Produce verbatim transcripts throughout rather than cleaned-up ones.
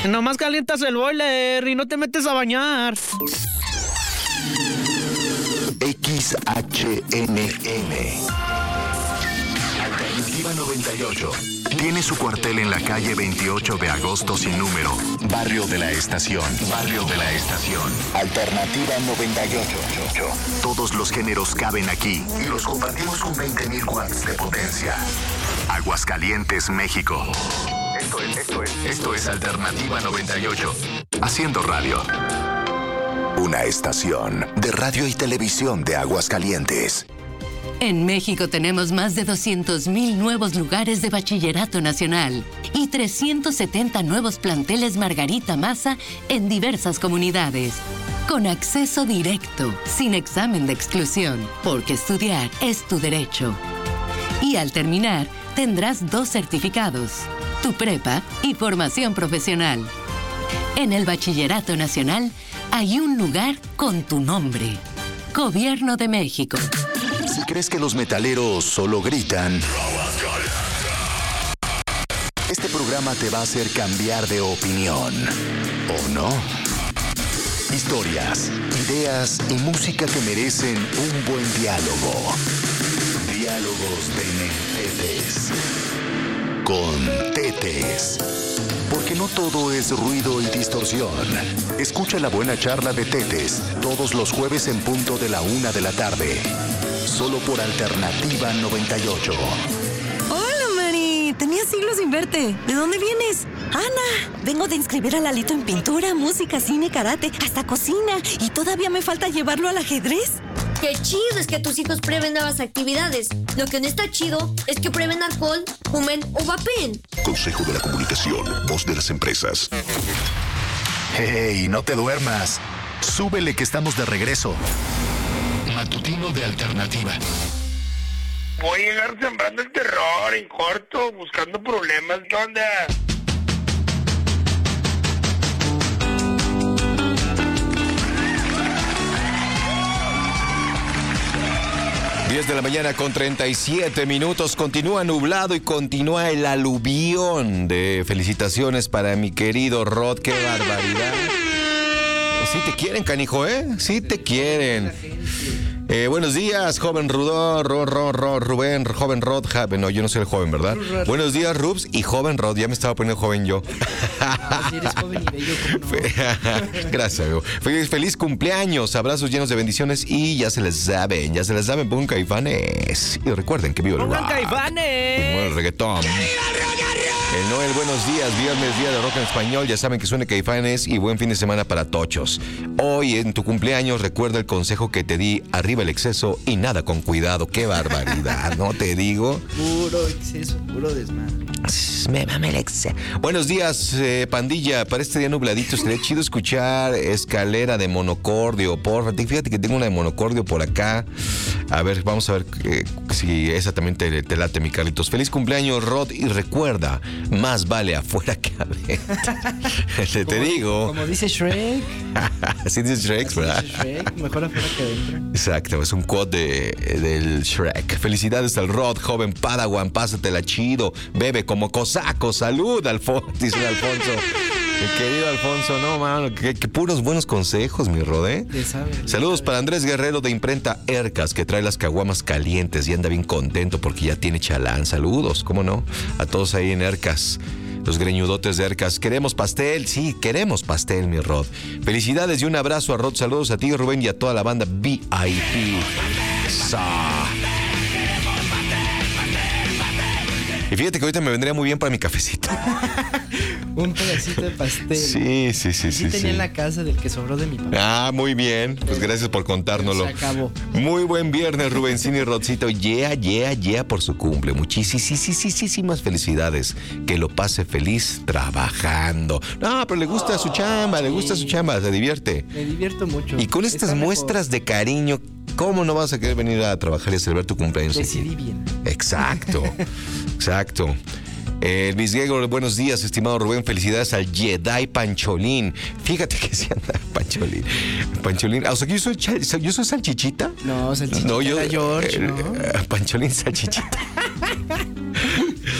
Nomás calientas el boiler y no te metes a bañar. X H N N Alternativa noventa y ocho. Tiene su cuartel en la calle veintiocho de agosto sin número. Barrio de la Estación. Barrio de la Estación. Alternativa noventa y ocho. Todos los géneros caben aquí y los compartimos con veinte mil watts de potencia. Aguascalientes, México. Esto es, esto es, esto es Alternativa noventa y ocho. Haciendo radio. Una estación de radio y televisión de Aguascalientes. En México tenemos más de doscientos mil nuevos lugares de bachillerato nacional y trescientos setenta nuevos planteles Margarita Maza en diversas comunidades. Con acceso directo, sin examen de exclusión, porque estudiar es tu derecho. Y al terminar, tendrás dos certificados, tu prepa y formación profesional. En el Bachillerato Nacional hay un lugar con tu nombre. Gobierno de México. Si crees que los metaleros solo gritan, este programa te va a hacer cambiar de opinión, ¿o no? Historias, ideas y música que merecen un buen diálogo. Diálogos de Tetes. Con Tetes. Porque no todo es ruido y distorsión. Escucha la buena charla de Tetes todos los jueves en punto de la una de la tarde. Solo por Alternativa noventa y ocho. Hola, Mari. Tenía siglos sin verte. ¿De dónde vienes? Ana, vengo de inscribir a Lalito en pintura, música, cine, karate, hasta cocina. Y todavía me falta llevarlo al ajedrez. Qué chido es que tus hijos prueben nuevas actividades. Lo que no está chido es que prueben alcohol, fumen o vapen. Consejo de la Comunicación, voz de las empresas. ¡Hey, no te duermas! Súbele que estamos de regreso. Matutino de Alternativa. Voy a llegar sembrando el terror en corto, buscando problemas. ¿Qué onda? diez de la mañana con treinta y siete minutos. Continúa nublado y continúa el aluvión de felicitaciones para mi querido Rod. ¡Qué barbaridad! Sí te quieren, canijo, ¿eh? Sí te quieren. Eh, buenos días, joven Rudó, Ro, Ro, Ro, Rubén, joven Rod, ja, no, yo no soy el joven, ¿verdad? Rud, buenos días, Rubs y joven Rod, ya me estaba poniendo joven yo. Si eres joven y bello, ¿cómo no? Gracias, amigo. Feliz, feliz cumpleaños, abrazos llenos de bendiciones y ya se les saben, ya se les saben, pongan Caifanes. Y recuerden que vivo el rock. ¡Pongan Caifanes! Y el reggaetón. El Noel, buenos días, viernes, día de rock en español, ya saben que suene Caifanes y buen fin de semana para tochos. Hoy en tu cumpleaños recuerda el consejo que te di, arriba el exceso y nada con cuidado. ¡Qué barbaridad! ¿No te digo? Puro exceso, puro desmadre. Me mame el exceso. Buenos días, eh, pandilla. Para este día nubladito sería chido escuchar Escalera de Monocordio, porfa. Fíjate que tengo una de Monocordio por acá. A ver, vamos a ver eh, si esa también te, te late, mi Carlitos. Feliz cumpleaños, Rod, y recuerda, más vale afuera que adentro. te, te digo. Como dice Shrek. Así dice Shrek, Así ¿verdad? dice Shrek, mejor afuera que adentro. Exacto, es un quote de, del Shrek. Felicidades al Rod, joven Padawan, pásatela chido, bebe como cosaco, salud, Alfonso, dice Alfonso. Mi querido Alfonso, no, mano, qué, qué puros buenos consejos, mi Rod, ¿eh? Sabe, Saludos sabe. para Andrés Guerrero de Imprenta Ercas, que trae las caguamas calientes y anda bien contento porque ya tiene chalán. Saludos, ¿cómo no? A todos ahí en Ercas. Los greñudotes de Ercas. ¿Queremos pastel? Sí, queremos pastel, mi Rod. Felicidades y un abrazo a Rod. Saludos a ti, Rubén, y a toda la banda V I P. Sa. Y fíjate que ahorita me vendría muy bien para mi cafecito. Un pedacito de pastel. Sí, sí, sí, sí. Sí tenía sí. en la casa del que sobró de mi papá. Ah, muy bien. Pues gracias por contárnoslo. Se acabó. Muy buen viernes, Rubencín y Rodcito. Yeah, yeah, yeah por su cumple. Muchísimas felicidades. Que lo pase feliz trabajando. No, pero le gusta su chamba, le gusta su chamba, se divierte. Me divierto mucho. Y con estas Está muestras de cariño, ¿cómo no vas a querer venir a trabajar y a celebrar tu cumpleaños? Decidí bien. Exacto, exacto. Eh, Luis Diego, buenos días, estimado Rubén. Felicidades al Jedi Pancholín. Fíjate que se anda Pancholín. Pancholín. O sea, que yo soy, yo soy salchichita. No, salchichita. No, yo. George, eh, ¿no? Pancholín salchichita.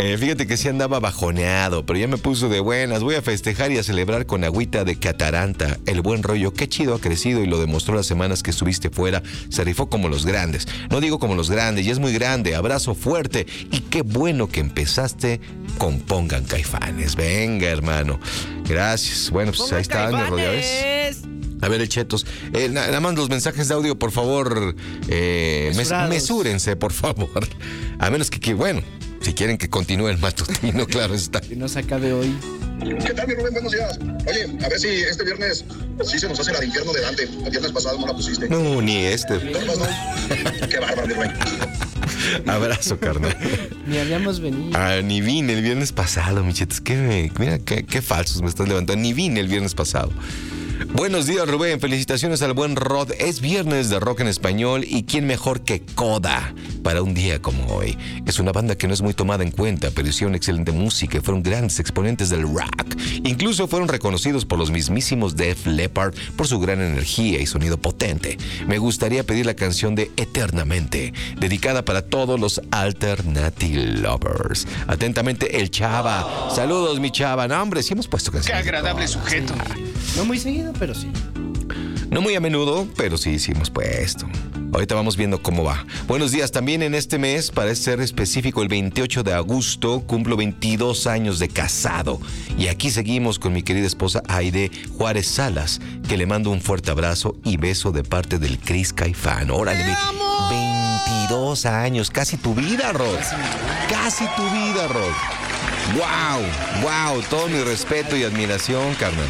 Eh, fíjate que sí andaba bajoneado, pero ya me puso de buenas. Voy a festejar y a celebrar con agüita de cataranta. El buen rollo, qué chido ha crecido y lo demostró las semanas que estuviste fuera. Se rifó como los grandes. No digo como los grandes, ya es muy grande. Abrazo fuerte y qué bueno que empezaste con Pongan Caifanes. Venga, hermano. Gracias. Bueno, pues Pongan ahí está, Año Rodríguez. A ver, el Chetos. Eh, na- nada más los mensajes de audio, por favor. Eh, mes- Mesurados. mesúrense, por favor. A menos que, que, bueno, si quieren que continúe el matutino, claro está. Que no se acabe hoy. ¿Qué tal, mi Rubén? Buenos días. Oye, a ver si este viernes sí se nos hace la de infierno de Dante. El viernes pasado no la pusiste. No, ni este. ¿Topas, no? Qué bárbaro, mi Rubén. Abrazo, carnal. Ni habíamos venido. Ah, ni vine el viernes pasado, michetes. Qué, me- mira, qué, qué falsos me estás levantando. Ni vine el viernes pasado. Buenos días, Rubén. Felicitaciones al buen Rod. Es viernes de rock en español y quién mejor que Coda para un día como hoy. Es una banda que no es muy tomada en cuenta, pero hicieron excelente música y fueron grandes exponentes del rock. Incluso fueron reconocidos por los mismísimos Def Leppard por su gran energía y sonido potente. Me gustaría pedir la canción de Eternamente, dedicada para todos los Alternative Lovers. Atentamente, el Chava. Saludos, mi Chava. No, hombre, sí hemos puesto Qué canciones. agradable sujeto. No muy seguido, pero sí. No muy a menudo, pero sí, sí hemos puesto. Ahorita vamos viendo cómo va. Buenos días, también en este mes, para ser específico, el veintiocho de agosto, cumplo veintidós años de casado. Y aquí seguimos con mi querida esposa Aide Juárez Salas, que le mando un fuerte abrazo y beso de parte del Cris Caifán. Órale, veintidós años, casi tu vida, Rod. Casi tu vida, Rod. Wow, wow, todo mi respeto y admiración, carnal.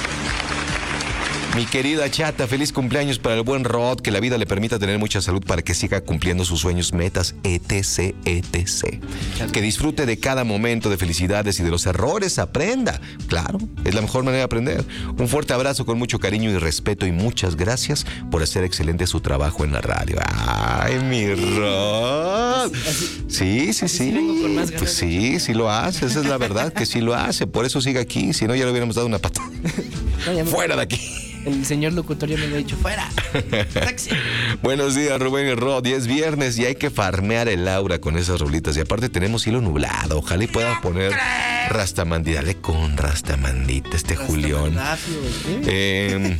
Mi querida Chata, feliz cumpleaños para el buen Rod, que la vida le permita tener mucha salud para que siga cumpliendo sus sueños, metas, etc, etcétera. Que disfrute de cada momento de felicidades y de los errores aprenda. Claro, es la mejor manera de aprender. Un fuerte abrazo con mucho cariño y respeto y muchas gracias por hacer excelente su trabajo en la radio. Ay, mi Rod. Sí, sí, sí. vengo con más ganas Pues sí, sí lo hace, esa es la verdad, que sí lo hace. Por eso sigue aquí, si no ya le hubiéramos dado una patada. No, ya me- Fuera de aquí. El señor locutor ya me lo ha dicho. ¡Fuera! ¡Taxi! Buenos días, Rubén y Rod. Y es viernes y hay que farmear el aura con esas rolitas. Y aparte tenemos hilo nublado. Ojalá y puedan poner Rastamandi. Dale con Rastamandita, este Julián. Rastafio, ¿qué? Eh,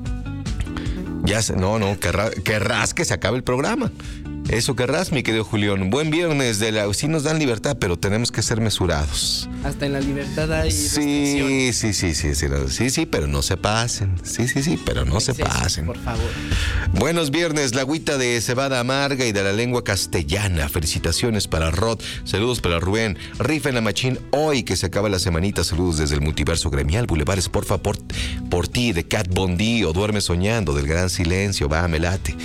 ya se- no, no, querrá- querrás que se acabe el programa. Eso querrás, mi querido Julián. Buen viernes. De la, sí nos dan libertad, pero tenemos que ser mesurados. Hasta en la libertad hay Sí, sí, sí, sí, sí, no, sí, sí, pero no se pasen. Sí, sí, sí, pero no se exceso, pasen. por favor. Buenos viernes, la agüita de cebada amarga y de la lengua castellana. Felicitaciones para Rod, saludos para Rubén. Rifa en la machín hoy que se acaba la semanita. Saludos desde el multiverso gremial. Bulevares, porfa, por, por ti, de Cat Bondi o Duerme Soñando, del Gran Silencio. Va, me late.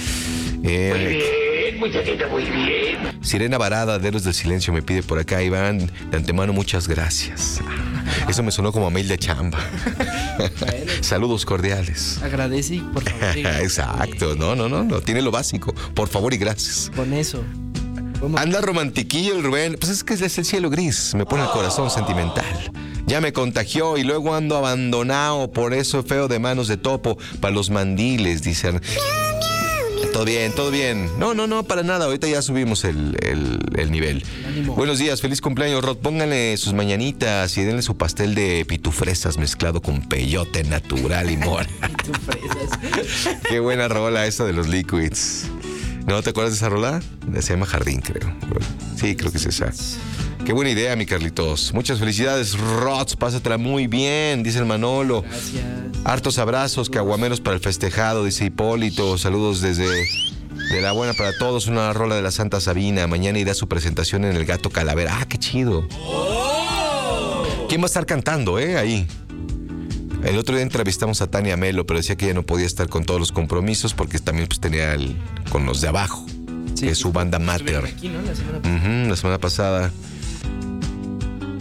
Eh, Muchachita, muy bien. Sirena Varada, de Héroes del Silencio, me pide por acá, Iván. De antemano, muchas gracias. Eso me sonó como a mail de chamba. Saludos cordiales. Agradece y por favor. diga. Exacto, no, no, no, no, tiene lo básico. Por favor y gracias. Con eso. ¿Cómo? Anda romantiquillo el Rubén. Pues es que es el cielo gris, me pone el corazón sentimental. Ya me contagió y luego ando abandonado, por eso feo de manos de topo para los mandiles, dicen. Todo bien, todo bien. No, no, no, para nada. Ahorita ya subimos el, el, el nivel. Ánimo. Buenos días, feliz cumpleaños, Rod. Pónganle sus mañanitas y denle su pastel de pitufresas mezclado con peyote natural y mora. Tú fresas. Qué buena rola esa de los Liquids. ¿No te acuerdas de esa rola? Se llama Jardín, creo. Sí, creo que es esa. Qué buena idea, mi Carlitos. Muchas felicidades, Rods. Pásatela muy bien, dice el Manolo. Gracias. Hartos abrazos, caguameros para el festejado, dice Hipólito. Saludos desde de la buena para todos. Una rola de la Santa Sabina. Mañana irá a su presentación en el Gato Calavera. ¡Ah, qué chido! ¿Quién va a estar cantando, eh? Ahí. El otro día entrevistamos a Tania Melo, pero decía que ella no podía estar con todos los compromisos porque también pues, tenía el, con los de abajo, Sí, que es su banda mater. estuvieron aquí, ¿no? La semana pasada. Ujú, la semana pasada.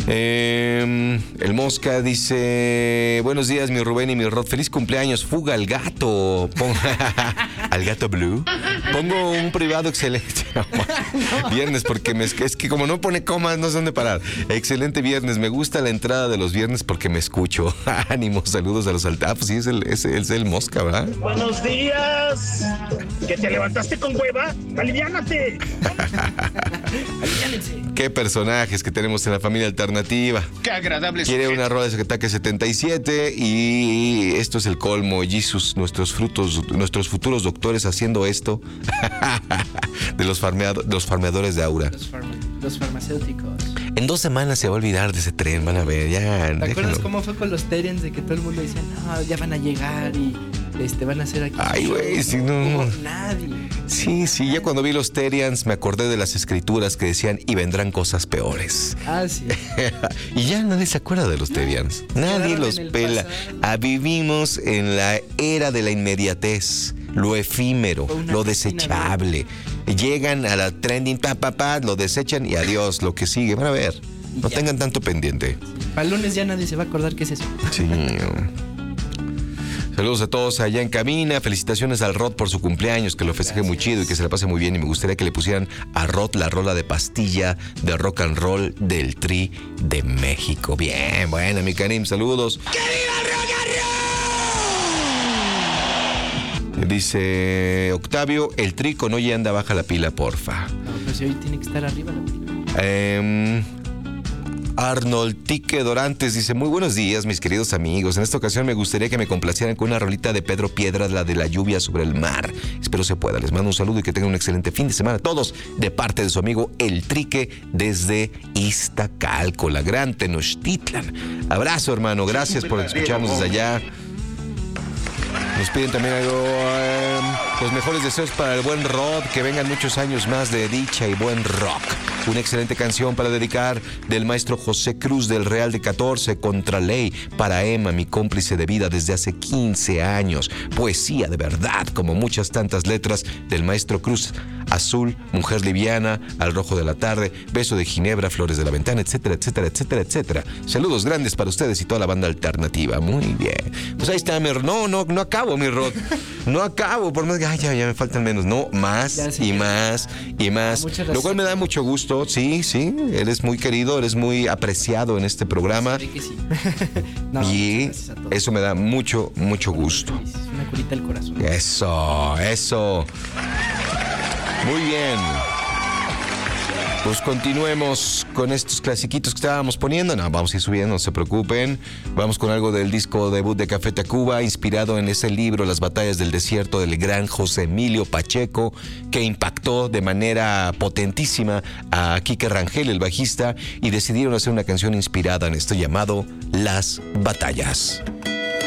Eh, el Mosca dice: buenos días, mi Rubén y mi Rod. Feliz cumpleaños. Fuga al gato. Pon... al gato blue. Pongo un privado excelente. Viernes, porque me... es que como no pone comas, no sé dónde parar. Excelente viernes. Me gusta la entrada de los viernes porque me escucho. Ánimo, saludos a los altares. Ah, pues sí, es el, es, es el Mosca, ¿verdad? Buenos días. ¿Que te levantaste con hueva? ¡Aliviánate! Aliviánense. Qué personajes que tenemos en la familia alternativa. Qué agradable. Quiere sujeto. una rueda de Ataque setenta y siete y esto es el colmo. Jesus, nuestros frutos, nuestros futuros doctores haciendo esto de los, farmeado, de los farmeadores de aura. Los, farma, los farmacéuticos. En dos semanas se va a olvidar de ese tren, van a ver, ya. ¿Te déjenlo. acuerdas cómo fue con los Terians de que todo el mundo decía, no, ya van a llegar y este van a hacer aquí? Ay, güey, si no. Como nadie. Sí, sí, ya cuando vi los Terians me acordé de las escrituras que decían y vendrán cosas peores. Ah, sí. Y ya nadie se acuerda de los Terians. Nadie Quedaron los en el pela. pasado. Ah, vivimos en la era de la inmediatez, lo efímero, Fue una lo página desechable. Llegan a la trending, pa, pa, pa, lo desechan y adiós, lo que sigue. Van a ver, no Ya. tengan tanto pendiente. Para el lunes ya nadie se va a acordar qué es eso. Sí. Saludos a todos allá en cabina. Felicitaciones al Rod por su cumpleaños, que lo festeje muy chido y que se la pase muy bien. Y me gustaría que le pusieran a Rod la rola de pastilla de rock and roll del Tri de México. Bien, bueno, mi Karim, saludos. ¡Que viva el rock and roll! Dice Octavio, el Tri con Oye anda baja la pila, porfa. No, pero si hoy tiene que estar arriba la pila. Eh, Arnold Tique Dorantes dice: muy buenos días, mis queridos amigos. En esta ocasión me gustaría que me complacieran con una rolita de Pedro Piedras, la de la lluvia sobre el mar. Espero se pueda. Les mando un saludo y que tengan un excelente fin de semana a todos, de parte de su amigo El Trique desde Iztacalco, la gran Tenochtitlan. Abrazo, hermano. Gracias por escucharnos desde allá. Nos piden también algo, eh, los mejores deseos para el buen Rod, que vengan muchos años más de dicha y buen rock. Una excelente canción para dedicar del maestro José Cruz del Real de catorce, Contra Ley, para Emma, mi cómplice de vida desde hace quince años. Poesía de verdad, como muchas tantas letras del maestro Cruz. Azul, Mujer Liviana, Al Rojo de la Tarde, Beso de Ginebra, Flores de la Ventana, etcétera, etcétera, etcétera, etcétera. Saludos grandes para ustedes y toda la banda alternativa. Muy bien. Pues ahí está, mi... No, no, no acabo, mi Rod. No acabo, por más que... Ay, ya, ya me faltan menos. No, más Ya, sí, y ya. más y más. Ah, muchas Lo cual me da mucho gusto. Sí, sí, eres muy querido, eres muy apreciado en este programa. Sabe que sí. No, Y muchas gracias a todos. eso me da mucho, mucho gusto. Es una curita al corazón. Eso, eso. Muy bien. Pues continuemos con estos clasiquitos que estábamos poniendo. No, vamos a ir subiendo, no se preocupen. Vamos con algo del disco debut de Café Tacuba, inspirado en ese libro, Las batallas del desierto, del gran José Emilio Pacheco, que impactó de manera potentísima a Quique Rangel, el bajista, y decidieron hacer una canción inspirada en esto llamado Las batallas.